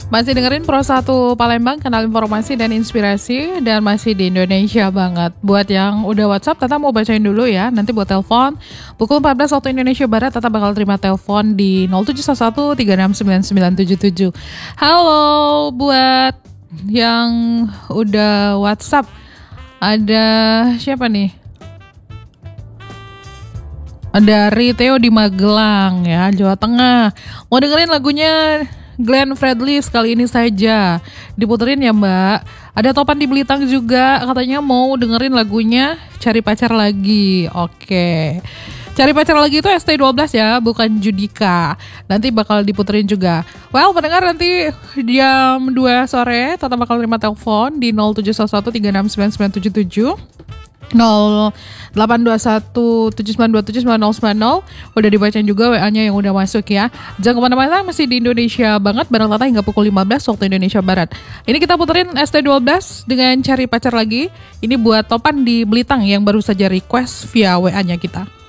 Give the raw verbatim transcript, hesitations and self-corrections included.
Masih dengerin Pro satu Palembang, kanal informasi dan inspirasi, dan masih di Indonesia banget. Buat yang udah WhatsApp, Tata mau bacain dulu ya. Nanti buat telepon pukul empat belas waktu Indonesia Barat, Tata bakal terima telepon di nol tujuh satu satu tiga enam sembilan sembilan tujuh tujuh. Halo buat yang udah WhatsApp, ada siapa nih? Dari Theo di Magelang ya, Jawa Tengah. Mau dengerin lagunya Glenn Fredly sekali ini saja. Diputerin ya Mbak. Ada Topan di Belitung juga, katanya mau dengerin lagunya Cari Pacar Lagi. Oke, Cari Pacar Lagi itu S T dua belas ya, bukan Judika. Nanti bakal diputerin juga. Well, pendengar, nanti jam dua sore Tata bakal terima telepon di nol tujuh satu satu tiga enam sembilan sembilan tujuh tujuh, nol delapan dua satu tujuh sembilan dua tujuh sembilan nol sembilan nol. Udah dibacain juga W A-nya yang udah masuk ya. Jangan kemana-mana, masih di Indonesia banget bareng Tata hingga pukul lima belas waktu Indonesia Barat. Ini kita puterin S T dua belas dengan Cari Pacar Lagi. Ini buat Topan di Belitung yang baru saja request via W A-nya kita.